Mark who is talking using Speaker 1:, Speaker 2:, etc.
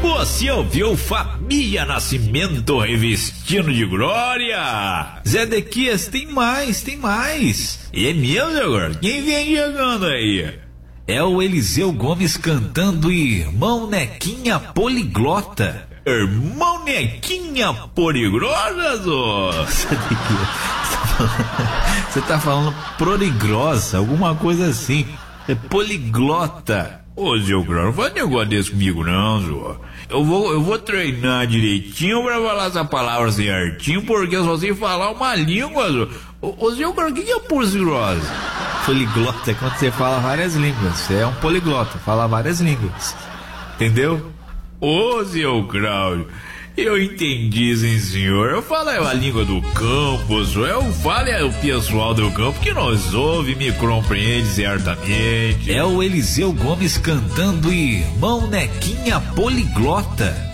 Speaker 1: Você ouviu Família Nascimento revestindo de glória? Zé Dequias, tem mais. É mesmo, agora? Quem vem chegando aí? É o Eliseu Gomes cantando Irmão Nequinha Poliglota. Irmão Nequinha Poliglota, Você tá falando proligrosa, alguma coisa assim. É poliglota. Ô, Zé Grau, não faz negócio desse comigo não, Zô. Eu vou treinar direitinho pra falar essa palavra certinho, porque eu só sei falar uma língua, Zô. Ô, Zé Grau, o que é poliglota? Poliglota é quando você fala várias línguas. Você é um poliglota, fala várias línguas. Entendeu? Ô, Zé Grau, eu entendi, sim, senhor. Eu falo a língua do campo, eu falo o pessoal do campo que nos ouve e me compreende certamente. É o Eliseu Gomes cantando Irmão Nequinha Poliglota.